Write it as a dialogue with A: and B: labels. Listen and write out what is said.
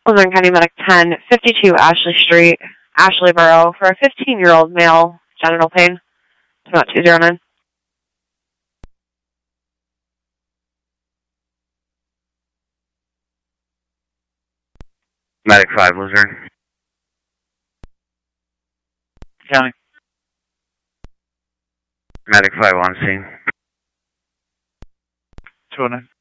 A: Luzerne County Medic 10, 52 Ashley Street, Ashley-Borough, for a 15-year-old male genital pain. It's about 209.
B: Medic 5, Luzerne.
C: County.
B: Medic 5 on scene.
C: 209.